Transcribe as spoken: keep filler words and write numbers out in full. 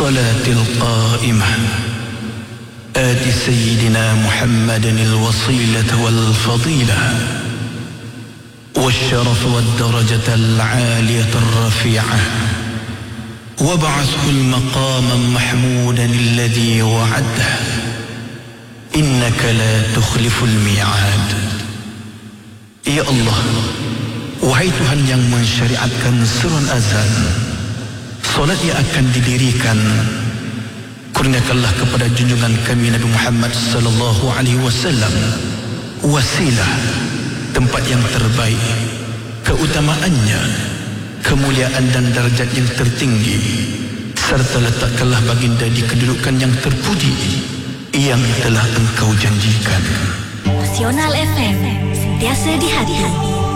الصلاة القائمة آت سيدنا محمدا الوصيلة والفضيلة والشرف والدرجة العالية الرفيعة وابعثه المقام محمودا الذي وعده إنك لا تخلف الميعاد. Ya Allah, wahai Tuhan yang mensyariatkan seruan azan, solat yang akan didirikan, kurniakanlah kepada junjungan kami Nabi Muhammad sallallahu alaihi wasallam wasilah, tempat yang terbaik, keutamaannya, kemuliaan dan darjat yang tertinggi, serta letakkanlah baginda di kedudukan yang terpuji yang telah engkau janjikan. Nasional F M, sentiasa di hati.